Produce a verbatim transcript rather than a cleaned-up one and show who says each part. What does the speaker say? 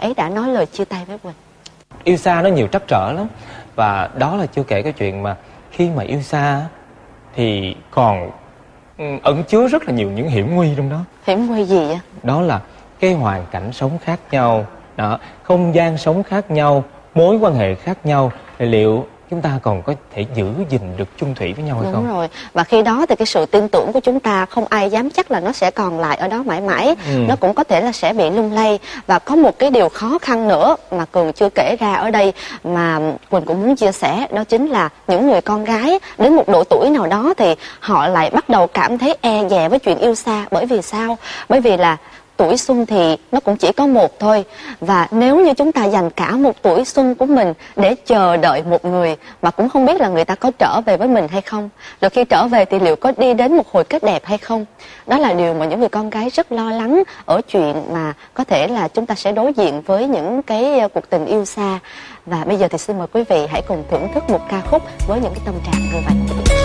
Speaker 1: ấy đã nói lời chia tay với Quỳnh?
Speaker 2: Yêu xa nó nhiều trắc trở lắm. Và đó là chưa kể cái chuyện mà khi mà yêu xa thì còn ẩn chứa rất là nhiều những hiểm nguy trong đó.
Speaker 1: Hiểm nguy gì vậy?
Speaker 2: Đó là cái hoàn cảnh sống khác nhau, đó, không gian sống khác nhau, mối quan hệ khác nhau, thì liệu chúng ta còn có thể giữ gìn được chung thủy với nhau hay
Speaker 1: Đúng
Speaker 2: không?
Speaker 1: Đúng rồi. Và khi đó thì cái sự tin tưởng của chúng ta không ai dám chắc là nó sẽ còn lại ở đó mãi mãi. Ừ. Nó cũng có thể là sẽ bị lung lay. Và có một cái điều khó khăn nữa mà Cường chưa kể ra ở đây mà Quỳnh cũng muốn chia sẻ, đó chính là những người con gái đến một độ tuổi nào đó thì họ lại bắt đầu cảm thấy e dè với chuyện yêu xa. Bởi vì sao? Bởi vì là tuổi xuân thì nó cũng chỉ có một thôi. Và nếu như chúng ta dành cả một tuổi xuân của mình để chờ đợi một người mà cũng không biết là người ta có trở về với mình hay không, rồi khi trở về thì liệu có đi đến một hồi kết đẹp hay không, đó là điều mà những người con gái rất lo lắng ở chuyện mà có thể là chúng ta sẽ đối diện với những cái cuộc tình yêu xa. Và bây giờ thì xin mời quý vị hãy cùng thưởng thức một ca khúc với những cái tâm trạng như vậy.